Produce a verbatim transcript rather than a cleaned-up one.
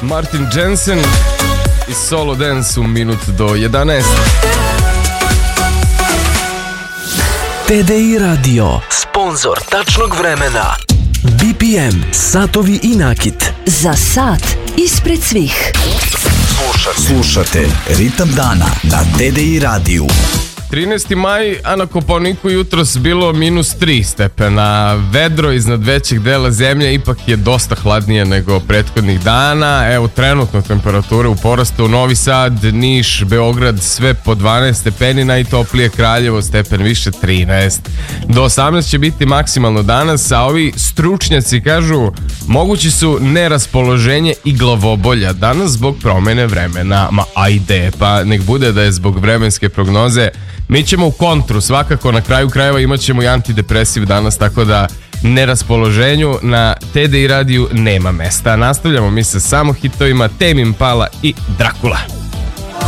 Martin Jensen i Solo Dance u minut do jedanaest. T D I Radio, sponzor tačnog vremena. B P M, satovi i nakit. Za sat ispred svih. Slušate, Slušate Ritam dana na T D I radiju. trinaesti maj, a na Kopaoniku jutros bilo minus tri stepena. Vedro iznad većeg dela zemlje ipak je dosta hladnije nego prethodnih dana. Evo, trenutno temperature u porastu: Novi Sad, Niš, Beograd sve po dvanaest stepeni, najtoplije Kraljevo stepen više trinaest. Do osamnaest će biti maksimalno danas, a ovi stručnjaci kažu mogući su neraspoloženje i glavobolja danas zbog promene vremena. Ma ajde, pa nek bude da je zbog vremenske prognoze. Mi ćemo u kontru, svakako na kraju krajeva imat ćemo i antidepresiv danas, tako da neraspoloženju na T D I radiju nema mesta. Nastavljamo mi sa samo hitovima Tame Impala i Dracula.